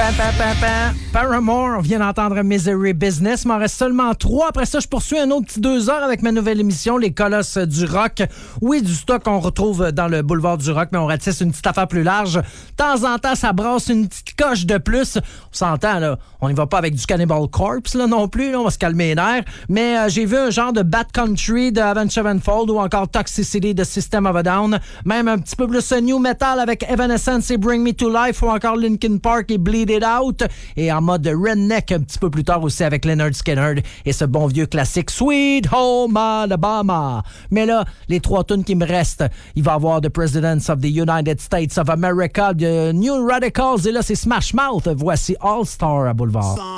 Paramore, on vient d'entendre Misery Business. Il m'en reste seulement 3. Après ça, je poursuis un autre petit 2 heures avec ma nouvelle émission, Les Colosses du Rock. Oui, du stock qu'on retrouve dans le boulevard du Rock, mais on ratisse une petite affaire plus large. De temps en temps, ça brasse une petite coche de plus. On s'entend, là. On y va pas avec du Cannibal Corpse, là, non plus. Là, on va se calmer les nerfs. Mais j'ai vu un genre de Bad Country de Avenged Sevenfold ou encore Toxicity de System of a Down. Même un petit peu plus new metal avec Evanescence et Bring Me to Life ou encore Linkin Park et Bleed It Out. Et en mode redneck un petit peu plus tard aussi avec Lynyrd Skynyrd et ce bon vieux classique Sweet Home Alabama. Mais là, les 3 tunes qui me restent, il va y avoir The Presidents of the United States of America, The New Radicals et là c'est Smash Mouth. Voici All Star à Boulevard.